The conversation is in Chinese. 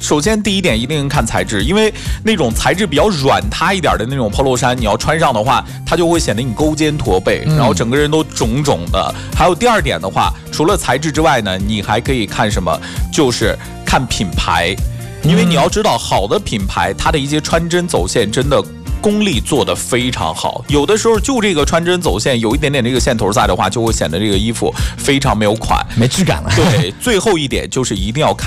首先第一点一定看材质，因为那种材质比较软塌一点的那种 polo 衫，你要穿上的话，它就会显得你勾肩驼背，然后整个人都肿肿的。还有第二点的话，除了材质之外呢，你还可以看什么？就是看品牌，因为你要知道，好的品牌它的一些穿针走线真的功力做得非常好，有的时候就这个穿针走线有一点点这个线头在的话，就会显得这个衣服非常没有款， 没质感了。 对，最后一点就是一定要看